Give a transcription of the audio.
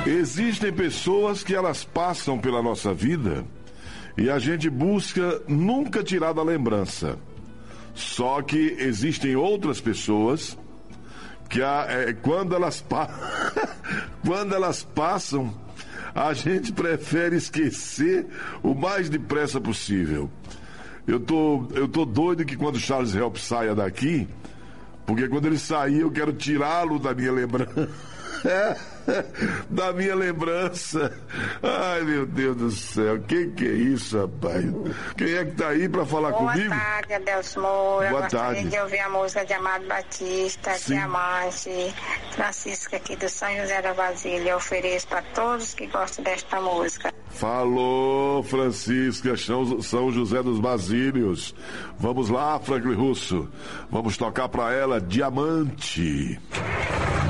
Existem pessoas que elas passam pela nossa vida e a gente busca nunca tirar da lembrança. Só que existem outras pessoas que quando elas passam, a gente prefere esquecer o mais depressa possível. Eu tô doido que quando Charles Help saia daqui, porque quando ele sair eu quero tirá-lo da minha lembrança. Da minha lembrança. Ai, meu Deus do céu, que é isso, rapaz? Quem é que tá aí pra falar comigo? Boa tarde, Adelson Moura. Boa tarde. Gostaria de ouvir a música de Amado Batista, Diamante, Francisca aqui do São José da Basília. Eu ofereço para todos que gostam desta música. Falou, Francisca, São José dos Basílios. Vamos lá, Franklin Russo. Vamos tocar pra ela Diamante.